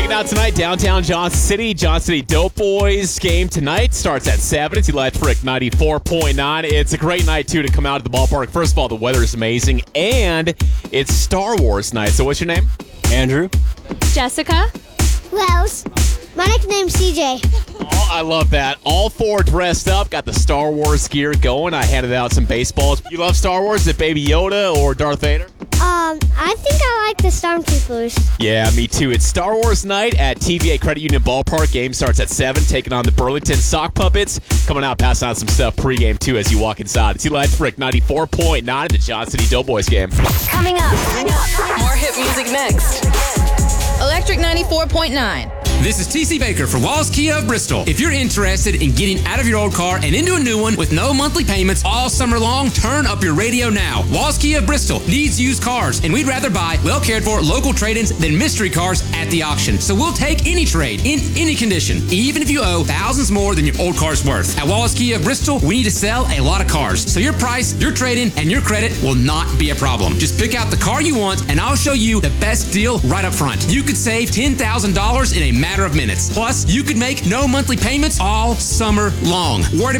Checking out tonight, downtown Johnson City. Johnson City Doughboys game tonight starts at 7. It's Electric 94.9. It's a great night, too, to come out to the ballpark. First of all, the weather is amazing, and it's Star Wars night. So what's your name? Andrew. Jessica. Rose. My nickname's CJ. Oh, I love that. All four dressed up, got the Star Wars gear going. I handed out some baseballs. You love Star Wars? Is it Baby Yoda or Darth Vader? I think I like the Stormtroopers. Yeah, me too. It's Star Wars night at TVA Credit Union Ballpark. Game starts at 7, taking on the Burlington Sock Puppets. Coming out, passing out some stuff pregame, too, as you walk inside. It's Electric 94.9 at the Johnson City Doughboys game. Coming up. More hit music next. Electric 94.9. This is TC Baker for Walls Kia of Bristol. If you're interested in getting out of your old car and into a new one with no monthly payments all summer long, turn up your radio now. Walls Kia of Bristol needs used cars, and we'd rather buy well-cared-for local trade-ins than mystery cars at the auction. So we'll take any trade in any condition, even if you owe thousands more than your old car's worth. At Walls Kia of Bristol, we need to sell a lot of cars, so your price, your trade-in, and your credit will not be a problem. Just pick out the car you want, and I'll show you the best deal right up front. You could save $10,000 in a matter of minutes. Plus, you could make no monthly payments all summer long. Worried